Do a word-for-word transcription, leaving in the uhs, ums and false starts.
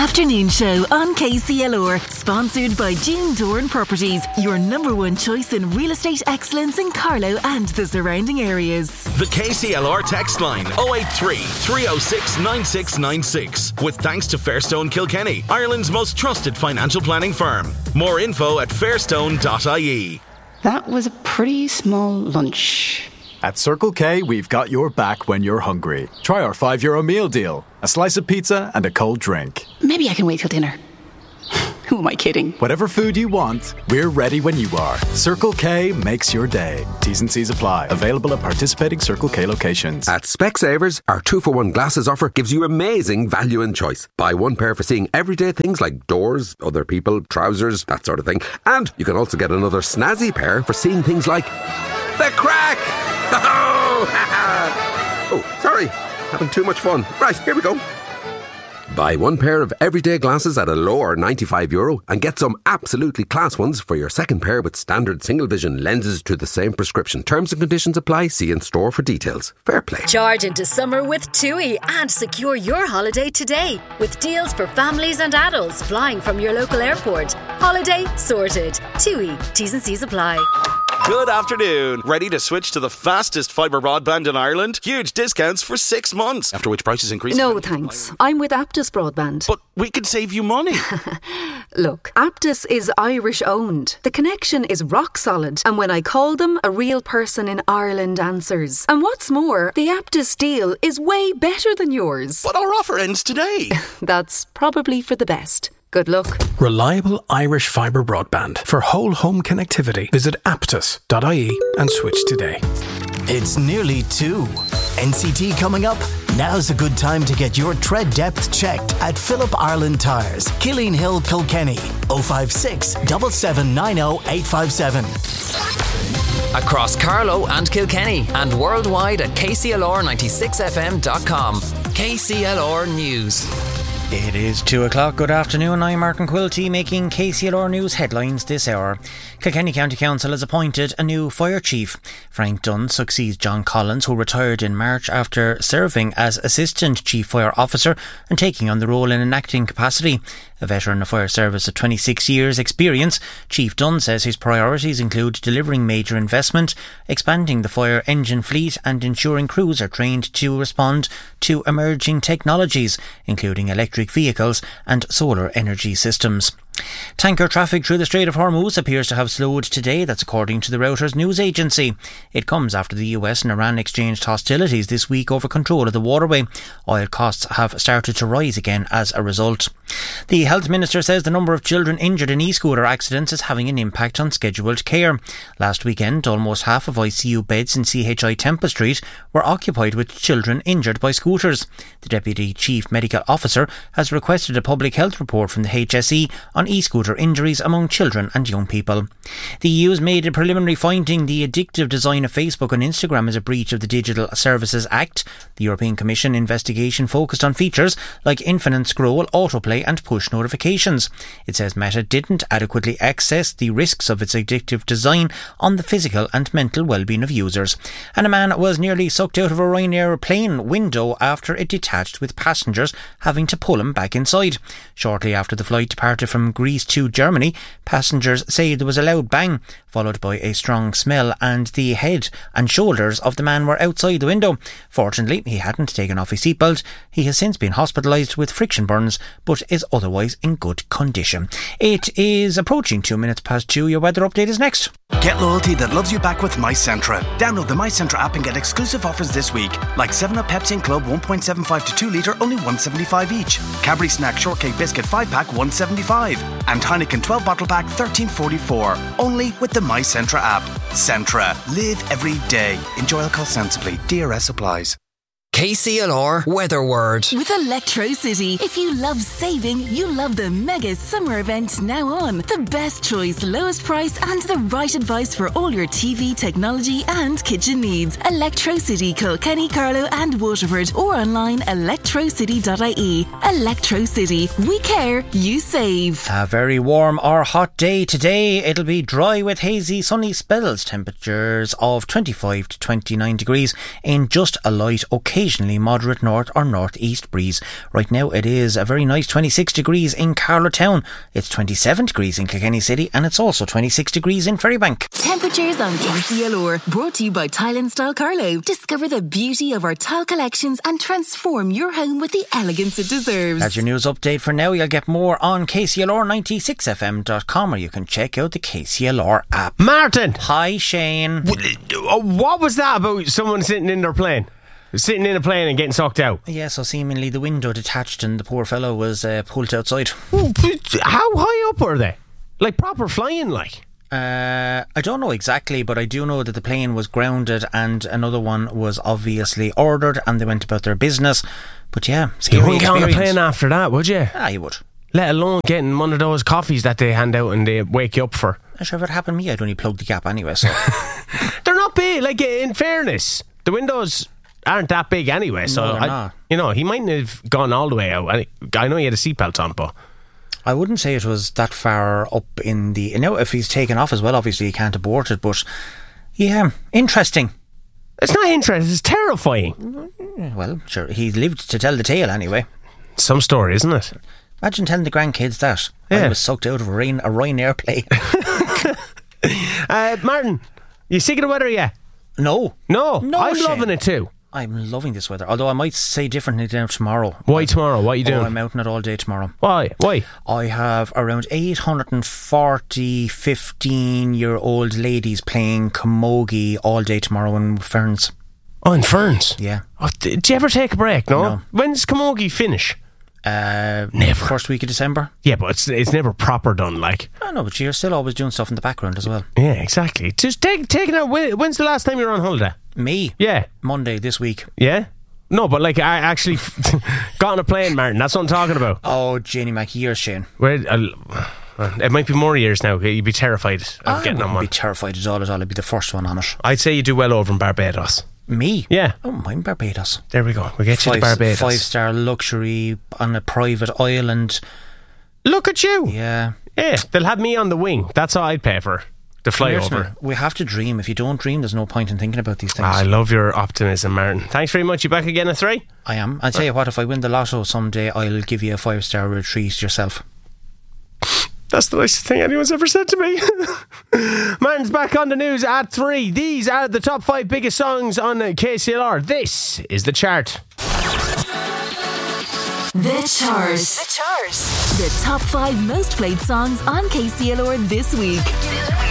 Afternoon Show on K C L R, sponsored by June Doran Properties, your number one choice in real estate excellence in Carlow and the surrounding areas. The K C L R text line oh eight three, three oh six, nine six nine six, with thanks to Fairstone Kilkenny, Ireland's most trusted financial planning firm. More info at fairstone dot I E. That was a pretty small lunch. At Circle K, we've got your back when you're hungry. Try our five euro meal deal. A slice of pizza and a cold drink. Maybe I can wait till dinner. Who am I kidding? Whatever food you want, we're ready when you are. Circle K makes your day. T's and C's apply. Available at participating Circle K locations. At Specsavers, our two for one glasses offer gives you amazing value and choice. Buy one pair for seeing everyday things like doors, other people, trousers, that sort of thing. And you can also get another snazzy pair for seeing things like the crack. Oh, sorry. Having too much fun. Right, here we go. Buy one pair of everyday glasses at a lower ninety-five euro and get some absolutely class ones for your second pair with standard single vision lenses to the same prescription. Terms and conditions apply. See in store for details. Fair play. Charge into summer with TUI and secure your holiday today with deals for families and adults flying from your local airport. Holiday sorted. TUI. T's and C's apply. Good afternoon. Ready to switch to the fastest fibre broadband in Ireland? Huge discounts for six months, after which prices increase. No, thanks. I'm with Aptus Broadband. But we could save you money. Look, Aptus is Irish owned. The connection is rock solid. And when I call them, a real person in Ireland answers. And what's more, the Aptus deal is way better than yours. But our offer ends today. That's probably for the best. Good luck. Reliable Irish fibre broadband. For whole home connectivity, visit aptus dot I E and switch today. It's nearly two. N C T coming up? Now's a good time to get your tread depth checked at Phillip Ireland Tyres, Killeen Hill, Kilkenny. oh five six, seven seven nine oh, eight five seven. Across Carlow and Kilkenny and worldwide at K C L R ninety-six F M dot com. K C L R News. It is two o'clock. Good afternoon. I'm Martin Quilty making K C L R News headlines this hour. Kilkenny County Council has appointed a new fire chief. Frank Dunn succeeds John Collins, who retired in March after serving as Assistant Chief Fire Officer and taking on the role in an acting capacity. A veteran of fire service of twenty-six years experience, Chief Dunn says his priorities include delivering major investment, expanding the fire engine fleet and ensuring crews are trained to respond to emerging technologies, including electric vehicles and solar energy systems. Tanker traffic through the Strait of Hormuz appears to have slowed today. That's according to the Reuters news agency. It comes after the U S and Iran exchanged hostilities this week over control of the waterway. Oil costs have started to rise again as a result. The Health Minister says the number of children injured in e-scooter accidents is having an impact on scheduled care. Last weekend, almost half of I C U beds in C H I Temple Street were occupied with children injured by scooters. The Deputy Chief Medical Officer has requested a public health report from the H S E on e-scooter injuries among children and young people. The E U has made a preliminary finding the addictive design of Facebook and Instagram is a breach of the Digital Services Act. The European Commission investigation focused on features like infinite scroll, autoplay and push notifications. It says Meta didn't adequately assess the risks of its addictive design on the physical and mental well-being of users. And a man was nearly sucked out of a Ryanair plane window after it detached, with passengers having to pull him back inside. Shortly after the flight departed from Greece to Germany, passengers say there was a loud bang, followed by a strong smell, and the head and shoulders of the man were outside the window. Fortunately, he hadn't taken off his seatbelt. He has since been hospitalised with friction burns, but is otherwise in good condition. It is approaching two minutes past two. Your weather update is next. Get loyalty that loves you back with MyCentra. Download the MyCentra app and get exclusive offers this week, like seven up Pepsi and Club one point seven five to two litre, only one seventy-five each. Cadbury Snack Shortcake Biscuit five pack, one seventy-five. And Heineken twelve bottle pack, thirteen forty-four. Only with the MyCentra app. Centra. Live every day. Enjoy alcohol sensibly. D R S applies. K C L R Weather Word. With Electrocity. If you love saving, you love the mega summer event now on. The best choice, lowest price and the right advice for all your T V, technology and kitchen needs. Electrocity, Kilkenny, Carlow and Waterford, or online electrocity dot I E. Electrocity. We care, you save. A very warm or hot day today. It'll be dry with hazy sunny spells. Temperatures of twenty-five to twenty-nine degrees in just a light occasion occasionally moderate north or northeast breeze. Right now it is a very nice twenty-six degrees in Carlow Town. It's twenty-seven degrees in Kilkenny City, and it's also twenty-six degrees in Ferrybank. Temperatures on K C L R, brought to you by Tile and Style Carlow. Discover the beauty of our tile collections and transform your home with the elegance it deserves. That's your news update for now. You'll get more on K C L R ninety-six F M dot com, or you can check out the K C L R app. Martin! Hi, Shane. What was that about someone sitting in their plane? Sitting in a plane and getting sucked out? Yeah, so seemingly the window detached and the poor fellow was uh, pulled outside. How high up were they? Like proper flying, like? Uh, I don't know exactly, but I do know that the plane was grounded and another one was obviously ordered, and they went about their business. But yeah, scary you wouldn't get on a experience. plane after that, would you? Ah, you would. Let alone getting one of those coffees that they hand out and they wake you up for. I'm sure if it happened to me, I'd only plug the gap anyway, so. They're not big, like, in fairness. The windows aren't that big anyway, so no, they're I, not. You know, he mightn't have gone all the way out. I, I know he had a seatbelt on, but I wouldn't say it was that far up in the... Now, if he's taken off as well, obviously he can't abort it, but yeah, interesting. It's not interesting, it's terrifying. Well, sure, he lived to tell the tale anyway. Some story, isn't it? Imagine telling the grandkids that. Yeah. I was sucked out of a, rain, a Ryanair plane. uh, Martin, you sick of the weather yet? No. No, no I'm Shane. loving it too. I'm loving this weather, although I might say differently now tomorrow. Why tomorrow? What are you doing? Oh, I'm out in it all day tomorrow. Why? Why? I have around eight hundred forty fifteen-year-old ladies playing camogie all day tomorrow in Ferns. Oh, in Ferns? Yeah. Oh, did you ever take a break, no? No. When's camogie finish? Uh, never. First week of December. Yeah, but it's it's never proper done, like. I know, but you're still always doing stuff in the background as well. Yeah, exactly. Just take taking out. When, when's the last time you were on holiday? Me? Yeah. Monday this week. Yeah? No, but like I actually got on a plane, Martin. That's what I'm talking about. Oh, Janie Mac, years, Shane. Where, uh, it might be more years now. You'd be terrified of I getting on one. I'd be terrified at all at all. I'd be the first one on it. I'd say you do well over in Barbados. Me? Yeah. Oh, I'm Barbados. There we go. We'll get five, you to Barbados. Five star luxury on a private island. Look at you. Yeah. Yeah, they'll have me on the wing. That's all I'd pay for. The flyover. We have to dream. If you don't dream, there's no point in thinking about these things. Ah, I love your optimism, Martin. Thanks very much. You back again at three? I am. I'll tell you what, if I win the lotto someday, I'll give you a five star retreat yourself. That's the nicest thing anyone's ever said to me. Martin's back on the news at three. These are the top five biggest songs on K C L R. This is the chart. The Chart. The Chart. The top five most played songs on K C L R this week.